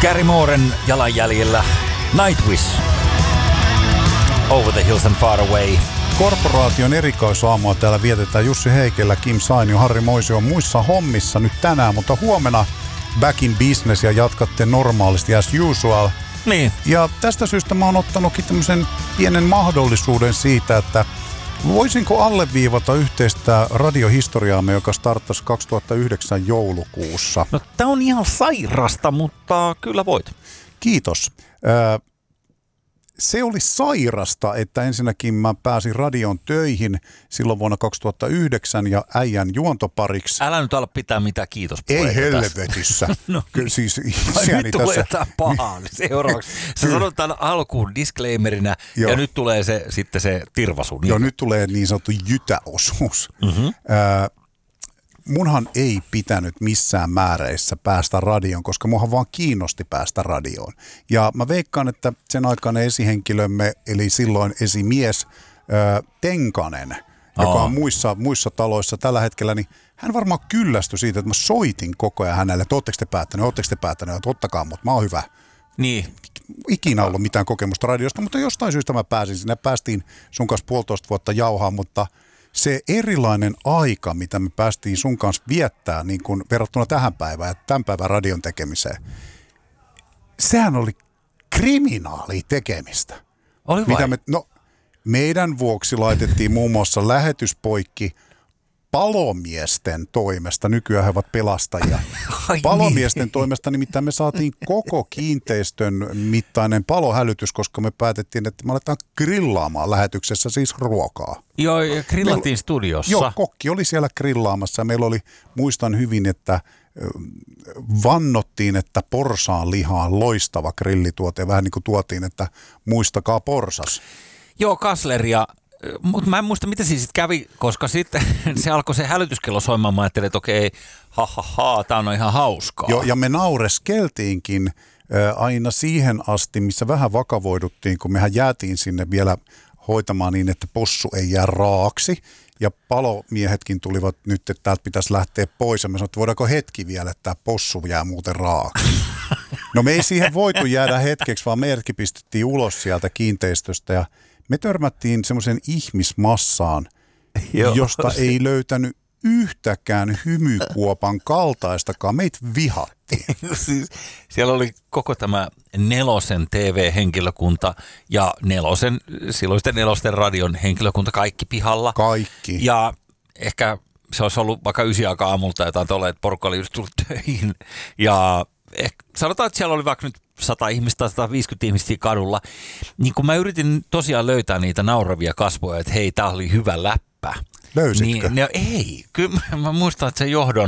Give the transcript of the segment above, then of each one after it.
Gary Mooren jalanjäljellä Nightwish, Over the Hills and Far Away. Korporaation erikoisaamua täällä vietetään Jussi Heikelä, Kim Sainio, Harri Moisio on muissa hommissa nyt tänään, mutta huomenna back in business ja jatkatte normaalisti as usual. Niin. Ja tästä syystä mä oon ottanutkin tämmöisen pienen mahdollisuuden siitä, että voisinko alleviivata yhteistä radiohistoriaamme, joka starttasi 2009 joulukuussa. No tää on ihan sairasta, mutta kyllä voit. Kiitos. Se oli sairasta, että ensinnäkin mä pääsin radion töihin silloin vuonna 2009 ja äijän juontopariksi. Älä nyt ala pitää mitään kiitospuheita. Ei helvetissä. No. Kyllä siis nyt tulee jotain pahaa. Seuraavaksi. Sä sanot tämän alkuun disclaimerina ja nyt tulee sitten se tirvasu. Niin. Joo, nyt tulee niin sanottu jytäosuus. Munhan ei pitänyt missään määreissä päästä radioon, koska munhan vaan kiinnosti päästä radioon. Ja mä veikkaan, että sen aikainen esihenkilömme, eli silloin esimies Tenkanen, joka on muissa taloissa tällä hetkellä, niin hän varmaan kyllästyi siitä, että mä soitin koko ajan hänelle, että ootteko te päättäneet, että ottakaa mut, mä oon hyvä. Niin. Ikinä ollut mitään kokemusta radiosta, mutta jostain syystä mä pääsin sinne. Päästiin sun kanssa 1,5 vuotta jauhaa, mutta se erilainen aika, mitä me päästiin sun kanssa viettää niin kuin verrattuna tähän päivään ja tämän päivän radion tekemiseen, sehän oli kriminaali tekemistä. Oli vai? Meidän vuoksi laitettiin muun muassa lähetyspoikki palomiesten toimesta. Nykyään he ovat pelastajia. Palomiesten toimesta nimittäin me saatiin koko kiinteistön mittainen palohälytys, koska me päätettiin, että me aletaan grillaamaan lähetyksessä siis ruokaa. Joo, ja grillattiin studiossa. Joo, kokki oli siellä grillaamassa. Meillä oli, muistan hyvin, että vannottiin, että porsaan liha on loistava grillituote. Vähän niin kuin tuotiin, että muistakaa porsas. Joo, Kassleria. Mutta mä en muista, mitä siinä sitten kävi, koska sitten se alkoi se hälytyskello soimaan. Mä ajattelin, että okei, tää on ihan hauskaa. Joo, ja me naureskeltiinkin aina siihen asti, missä vähän vakavoiduttiin, kun mehän jäätiin sinne vielä hoitamaan niin, että possu ei jää raaksi. Ja palomiehetkin tulivat nyt, että täältä pitäisi lähteä pois. Ja me sanoin, että voidaanko hetki vielä, että tämä possu jää muuten raaksi. No me ei siihen voitu jäädä hetkeksi, vaan meidätkin pistettiin ulos sieltä kiinteistöstä ja me törmättiin semmoisen ihmismassaan, josta ei löytänyt yhtäkään hymykuopan kaltaistakaan. Meitä vihattiin. Siis siellä oli koko tämä Nelosen TV-henkilökunta ja silloisten Nelosten radion henkilökunta, kaikki pihalla. Kaikki. Ja ehkä se olisi ollut vaikka 9 aikaa aamulta jotain tuolla, että porukka oli just tullut töihin. Ja sanotaan, että siellä oli vaikka nyt 100 ihmistä, 150 ihmistä kadulla. Niin kun mä yritin tosiaan löytää niitä nauravia kasvoja, että hei, tää oli hyvä läppä. Löysitkö? Ei, kyllä mä muistan, että se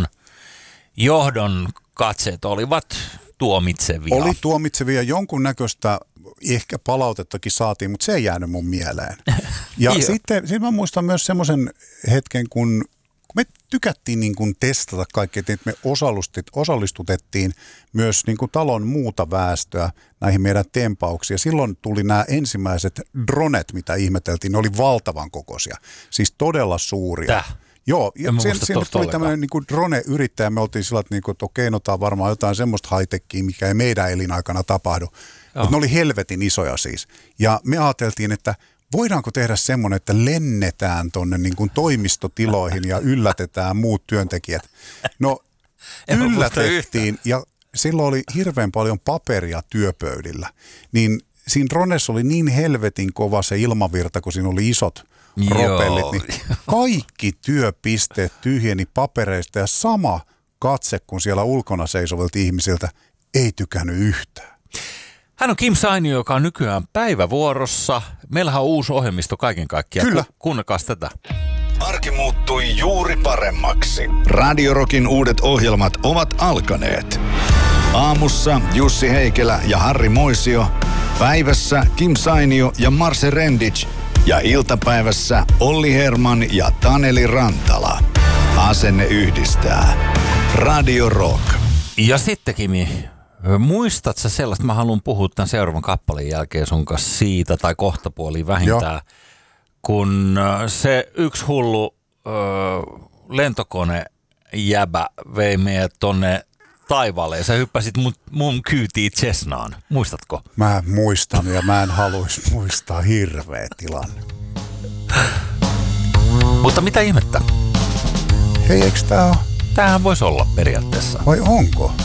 johdon katseet olivat tuomitsevia. Oli tuomitsevia, jonkunnäköistä ehkä palautettakin saatiin, mutta se ei jäänyt mun mieleen. Ja sitten mä muistan myös semmoisen hetken, kun me tykättiin niin kuin testata kaikkea, että me osallistutettiin myös niin kuin talon muuta väestöä näihin meidän tempauksiin. Ja silloin tuli nämä ensimmäiset dronet, mitä ihmeteltiin. Ne oli valtavan kokoisia, siis todella suuria. Joo, ja sen tuli tämmöinen niin kuin drone-yrittäjä. Me oltiin sillä, että okei, no tämä on varmaan jotain semmoista high-techia, mikä ei meidän elinaikana tapahdu. Mutta ne oli helvetin isoja siis. Ja me ajateltiin, että voidaanko tehdä semmoinen, että lennetään tuonne niin kuin toimistotiloihin ja yllätetään muut työntekijät? No, yllätettiin ja silloin oli hirveän paljon paperia työpöydillä. Niin siinä dronessa oli niin helvetin kova se ilmavirta, kun siinä oli isot propellit. Niin kaikki työpisteet tyhjeni papereista ja sama katse, kun siellä ulkona seisovilta ihmisiltä, ei tykännyt yhtään. Hän on Kim Sainio, joka on nykyään päivävuorossa. Meillähän on uusi ohjelmisto kaiken kaikkiaan. Kyllä. Kuunnelkaas tätä. Arki muuttui juuri paremmaksi. Radio Rockin uudet ohjelmat ovat alkaneet. Aamussa Jussi Heikelä ja Harri Moisio. Päivässä Kim Sainio ja Marse Rendic. Ja iltapäivässä Olli Herman ja Taneli Rantala. Asenne yhdistää. Radio Rock. Ja sitten Kimi, muistatko sä sellaista, mä haluan puhua tämän seuraavan kappaleen jälkeen sun kanssa siitä, tai kohtapuoliin vähintään, kun se yksi hullu lentokone jäbä vei meidät tonne taivaalle ja sä hyppäsit mun kyytiin Cessnaan. Muistatko? Mä muistan ja mä en haluaisi muistaa, hirveä tilanne. Mutta mitä ihmettä? Hei, eikö tää ole? Tämähän voisi olla periaatteessa. Vai onko?